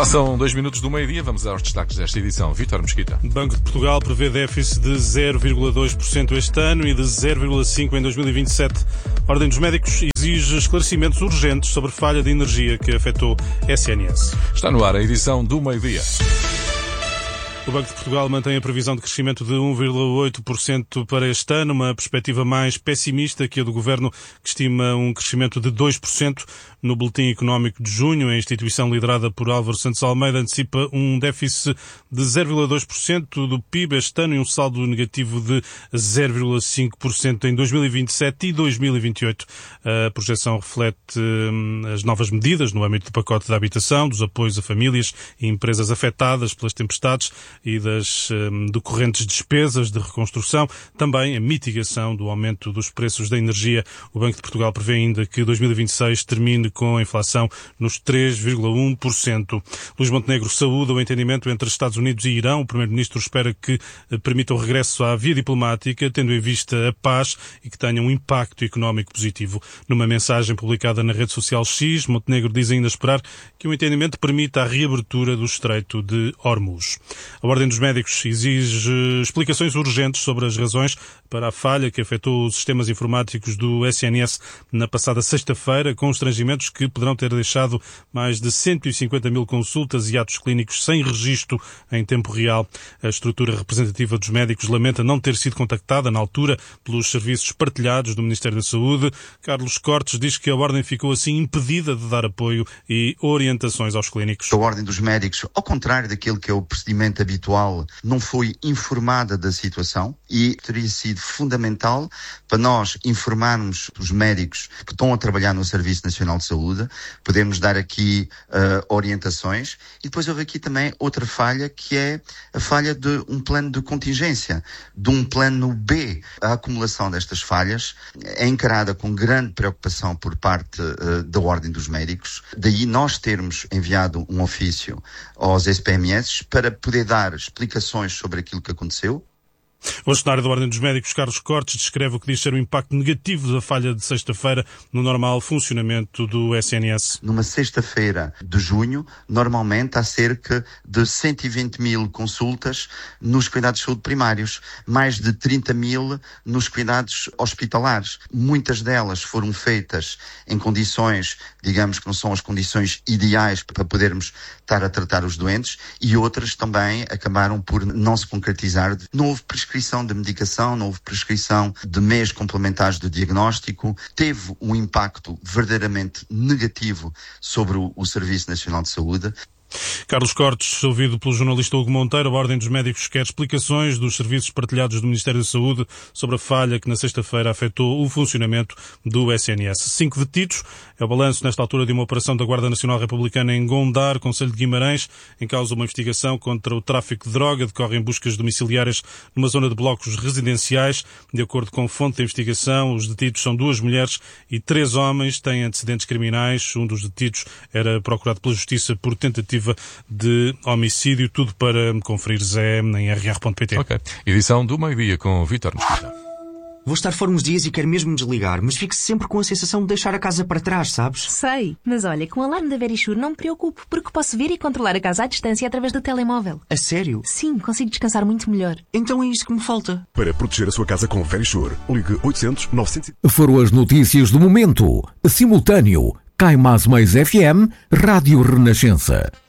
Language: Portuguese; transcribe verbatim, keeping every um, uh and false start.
Passam dois minutos do meio-dia, vamos aos destaques desta edição. Vítor Mesquita. Banco de Portugal prevê déficit de zero vírgula dois por cento este ano e de zero vírgula cinco por cento em dois mil e vinte e sete. A Ordem dos Médicos exige esclarecimentos urgentes sobre falha de energia que afetou S N S. Está no ar a edição do meio-dia. O Banco de Portugal mantém a previsão de crescimento de um vírgula oito por cento para este ano, uma perspectiva mais pessimista que a do Governo, que estima um crescimento de dois por cento. No Boletim Económico de junho, a instituição liderada por Álvaro Santos Almeida antecipa um déficit de zero vírgula dois por cento do P I B este ano e um saldo negativo de zero vírgula cinco por cento em dois mil e vinte e sete e dois mil e vinte e oito. A projeção reflete hum, as novas medidas no âmbito do pacote da habitação, dos apoios a famílias e empresas afetadas pelas tempestades e das hum, decorrentes despesas de reconstrução, também a mitigação do aumento dos preços da energia. O Banco de Portugal prevê ainda que dois mil e vinte e seis termine com a inflação nos três vírgula um por cento. Luís Montenegro saúda o entendimento entre Estados Unidos e Irão. O Primeiro-Ministro espera que permita o regresso à via diplomática, tendo em vista a paz e que tenha um impacto económico positivo. Numa mensagem publicada na rede social X, Montenegro diz ainda esperar que o entendimento permita a reabertura do Estreito de Hormuz. A Ordem dos Médicos exige explicações urgentes sobre as razões para a falha que afetou os sistemas informáticos do S N S na passada sexta-feira, com constrangimentos que poderão ter deixado mais de cento e cinquenta mil consultas e atos clínicos sem registro em tempo real. A estrutura representativa dos médicos lamenta não ter sido contactada na altura pelos serviços partilhados do Ministério da Saúde. Carlos Cortes diz que a Ordem ficou assim impedida de dar apoio e orientações aos clínicos. A Ordem dos Médicos, ao contrário daquilo que é o procedimento habitual, não foi informada da situação e teria sido fundamental para nós informarmos os médicos que estão a trabalhar no Serviço Nacional de Saúde, podemos dar aqui uh, orientações. E depois houve aqui também outra falha, que é a falha de um plano de contingência, de um plano B. A acumulação destas falhas é encarada com grande preocupação por parte uh, da Ordem dos Médicos. Daí nós termos enviado um ofício aos S P M S para poder dar explicações sobre aquilo que aconteceu. O bastonário da Ordem dos Médicos, Carlos Cortes, descreve o que diz ser o impacto negativo da falha de sexta-feira no normal funcionamento do S N S. Numa sexta-feira de junho, normalmente há cerca de cento e vinte mil consultas nos cuidados de saúde primários, mais de trinta mil nos cuidados hospitalares. Muitas delas foram feitas em condições, digamos que não são as condições ideais para podermos estar a tratar os doentes, e outras também acabaram por não se concretizar. Não houve prescrição de medicação, não houve prescrição de meios complementares de diagnóstico, teve um impacto verdadeiramente negativo sobre o, o Serviço Nacional de Saúde. Carlos Cortes, ouvido pelo jornalista Hugo Monteiro, a Ordem dos Médicos quer explicações dos serviços partilhados do Ministério da Saúde sobre a falha que na sexta-feira afetou o funcionamento do S N S. Cinco detidos é o balanço nesta altura de uma operação da Guarda Nacional Republicana em Gondar, Concelho de Guimarães, em causa uma investigação contra o tráfico de droga. Decorrem buscas domiciliárias numa zona de blocos residenciais. De acordo com fonte da investigação, os detidos são duas mulheres e três homens, têm antecedentes criminais. Um dos detidos era procurado pela Justiça por tentativa de homicídio. Tudo para conferir Zé em r r ponto p t. Ok. Edição do meio-dia com Vítor Mesquita. Vou estar fora uns dias e quero mesmo me desligar, mas fico sempre com a sensação de deixar a casa para trás, sabes? Sei, mas olha, com o alarme da Verisure não me preocupo, porque posso ver e controlar a casa à distância através do telemóvel. A sério? Sim, consigo descansar muito melhor. Então é isso que me falta. Para proteger a sua casa com Verisure, ligue oitocentos, novecentos... Foram as notícias do momento. Simultâneo. Cai Mais Mais F M, Rádio Renascença.